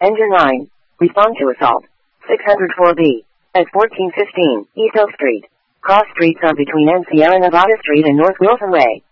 Engine 9. Respond to assault. 604B. At 1415 East Oak Street. Cross streets are between N Sierra Nevada Street and North Wilson Way.